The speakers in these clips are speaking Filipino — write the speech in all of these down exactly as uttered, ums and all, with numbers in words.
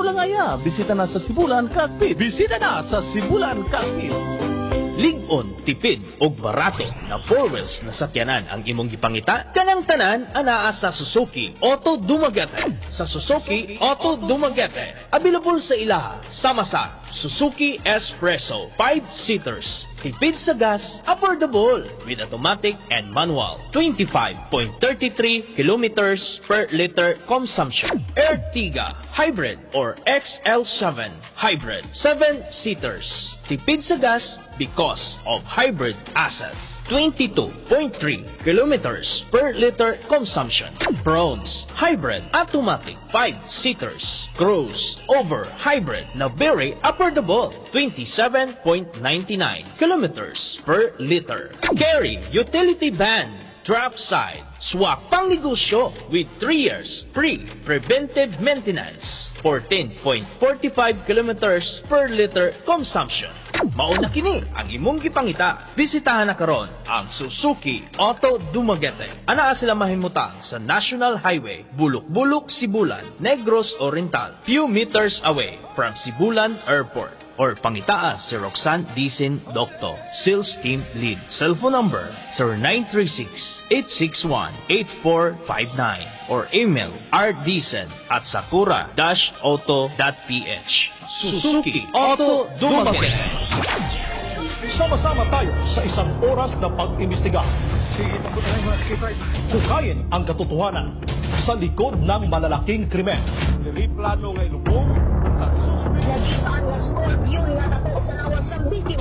Bulangaya, bisita na sa Sibulan Cockpit. Bisita na sa Sibulan Cockpit. Ligon, tipid og barato na four wheels na sakyanan ang imong gipangita kanang tanan anaa sa Suzuki Auto Dumaguete. Sa Suzuki Auto Dumaguete, available sa ilaha sama sa Suzuki Espresso five seaters. Tipid sa gas, affordable with automatic and manual. twenty-five point three three kilometers per liter consumption. Ertiga Hybrid or X L seven Hybrid seven seaters. Tipid sa gas because of hybrid assets. twenty-two point three kilometers per liter consumption. Bronze Hybrid Automatic five seaters. Cruise Over Hybrid na very affordable. twenty-seven point nine nine kilometers per liter. Carry Utility Van Drop Side Swak pang negosyo with three years free preventive maintenance. fourteen point four five kilometers per liter consumption. Mauna kini ang imong gipangita. Bisitahan na karon ang Suzuki Auto Dumaguete. Anaa sila mahimutang sa National Highway, Bulok-Bulok, Sibulan, Negros Oriental, few meters away from Sibulan Airport. Or pangitaan si Roxanne Dicen Docto, Sales Team Lead. Cellphone number zero nine three six, eight six one, eight four five nine or email rdicen at sakura dash auto dot ph. Suzuki Auto Dumaguete. Sama-sama tayo sa isang oras na pag-imbestiga. Sige, takbo tayo mga K five. Hukayin ang katotohanan sa likod ng malalaking krimen. Dili plano nga ilubong sa suspect. Nagitaan nga score yun nga nato sa lawas sa biktima.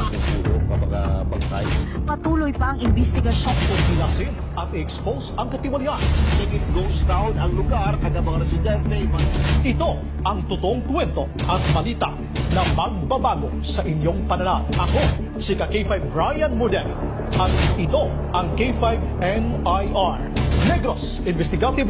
Patuloy pa ang investigasyon. Pinasin at i-expose ang katiwalian. It goes down ang lugar kada mga residente. Ito ang totoong kwento at balita na magbabago sa inyong pananaw. Ako, si K five Brian Mudel. At ito ang K five N I R. Negros Investigative